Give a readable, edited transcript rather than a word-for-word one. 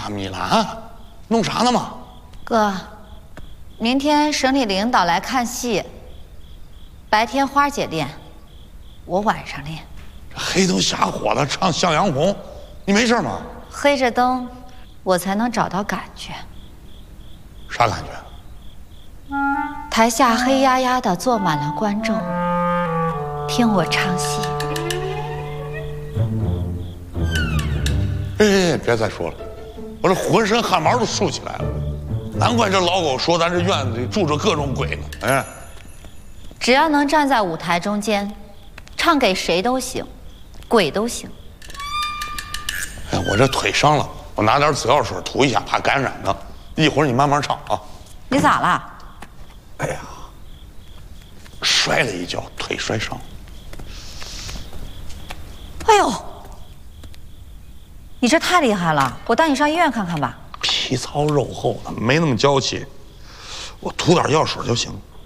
呀，米兰，弄啥呢嘛？ 哥，明天省里领导来看戏，白天花姐练，我晚上练。 这黑灯瞎火的唱《向阳红》，你没事吗？ 黑着灯，我才能找到感觉。 啥感觉？ 台下黑压压的坐满了观众，听我唱戏。 哎，别再说了，我这浑身汗毛都竖起来了。难怪这老狗说咱这院子里住着各种鬼呢。哎， 只要能站在舞台中间，唱给谁都行，鬼都行。 哎，我这腿伤了，我拿点紫药水涂一下，怕感染呢。一会儿你慢慢唱啊。 你咋了？ 哎呀，摔了一跤，腿摔伤。 哎呦，你这太厉害了！我带你上医院看看吧。 皮糙肉厚的，没那么娇气，我涂点药水就行。